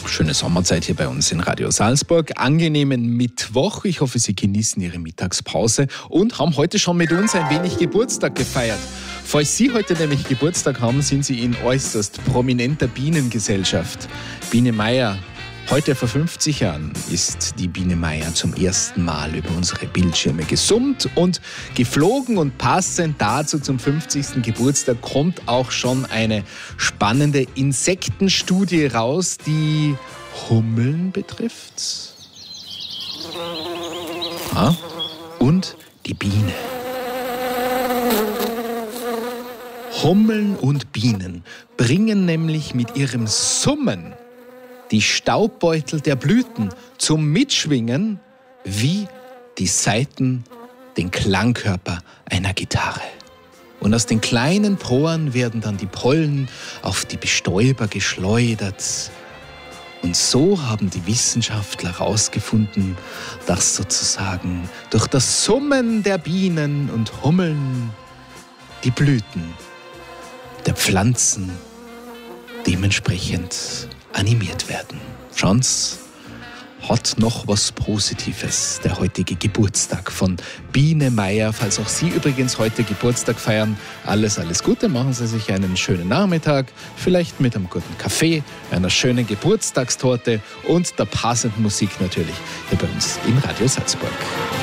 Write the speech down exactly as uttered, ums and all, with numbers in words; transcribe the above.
schöne Sommerzeit hier bei uns in Radio Salzburg. Angenehmen Mittwoch. Ich hoffe, Sie genießen Ihre Mittagspause und haben heute schon mit uns ein wenig Geburtstag gefeiert. Falls Sie heute nämlich Geburtstag haben, sind Sie in äußerst prominenter Bienengesellschaft. Biene Meier. Heute vor fünfzig Jahren ist die Biene Meier zum ersten Mal über unsere Bildschirme gesummt und geflogen, und passend dazu zum fünfzigsten Geburtstag kommt auch schon eine spannende Insektenstudie raus, die Hummeln betrifft. Ja, und die Biene. Hummeln und Bienen bringen nämlich mit ihrem Summen die Staubbeutel der Blüten zum Mitschwingen wie die Saiten den Klangkörper einer Gitarre. Und aus den kleinen Poren werden dann die Pollen auf die Bestäuber geschleudert. Und so haben die Wissenschaftler herausgefunden, dass sozusagen durch das Summen der Bienen und Hummeln die Blüten der Pflanzen dementsprechend animiert werden. Schaut's, hat noch was Positives, der heutige Geburtstag von Biene Meier. Falls auch Sie übrigens heute Geburtstag feiern, alles, alles Gute. Machen Sie sich einen schönen Nachmittag, vielleicht mit einem guten Kaffee, einer schönen Geburtstagstorte und der passenden Musik natürlich hier bei uns im Radio Salzburg.